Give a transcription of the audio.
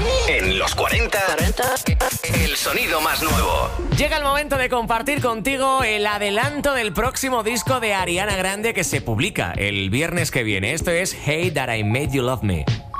En los 40, el sonido más nuevo. Llega el momento de compartir contigo el adelanto del próximo disco de Ariana Grande que se publica el viernes que viene. Esto es Hey That I Made You Love Me.